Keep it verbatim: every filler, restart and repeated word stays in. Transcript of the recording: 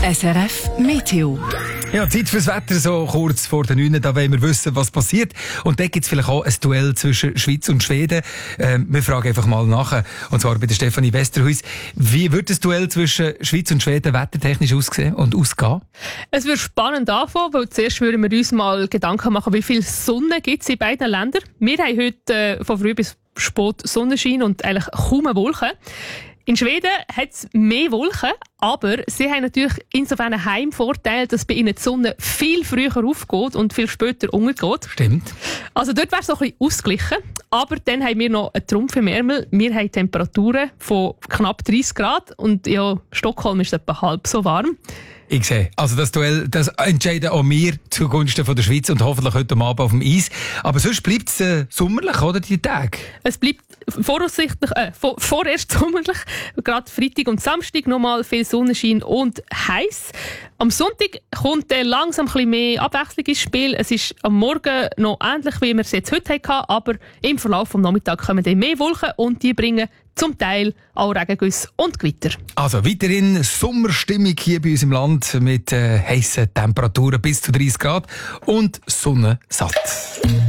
S R F Meteo. Ja, Zeit fürs Wetter, so kurz vor den neun. Da wollen wir wissen, was passiert. Und dann gibt es vielleicht auch ein Duell zwischen Schweiz und Schweden. Ähm, wir fragen einfach mal nach. Und zwar bei der Stefanie Westerhuis. Wie wird das Duell zwischen Schweiz und Schweden wettertechnisch aussehen und ausgehen? Es wird spannend anfangen, weil zuerst würden wir uns mal Gedanken machen, wie viel Sonne gibt es in beiden Ländern. Wir haben heute äh, von früh bis spät Sonnenschein und eigentlich kaum eine Wolke. In Schweden hat es mehr Wolken, aber sie haben natürlich insofern einen Heimvorteil, dass bei ihnen die Sonne viel früher aufgeht und viel später untergeht. Stimmt. Also dort wäre es noch ein bisschen ausgeglichen. Aber dann haben wir noch einen Trumpf im Ärmel. Wir haben Temperaturen von knapp dreißig Grad und ja, Stockholm ist etwa halb so warm. Ich sehe. Also das Duell, das entscheiden auch wir zugunsten von der Schweiz und hoffentlich heute Abend auf dem Eis. Aber sonst bleibt es äh, sommerlich, oder, die Tage? Es bleibt voraussichtlich, äh, vor, vorerst sommerlich. Gerade Freitag und Samstag nochmal viel Sonnenschein und heiß. Am Sonntag kommt äh, langsam ein bisschen mehr Abwechslung ins Spiel. Es ist am Morgen noch ähnlich, wie wir es jetzt heute hatten, aber im Verlauf des Nachmittags kommen dann mehr Wolken und die bringen zum Teil auch Regengüsse und Gewitter. Also weiterhin Sommerstimmung hier bei uns im Land mit äh, heissen Temperaturen bis zu dreißig Grad und Sonne satt.